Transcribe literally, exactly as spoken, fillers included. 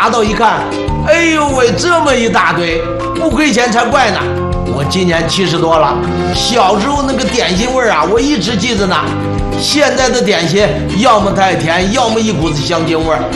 拿到一看，哎呦喂，这么一大堆，不亏钱才怪呢！我今年七十多了，小时候那个点心味儿啊，我一直记着呢。现在的点心要么太甜，要么一股子香精味儿，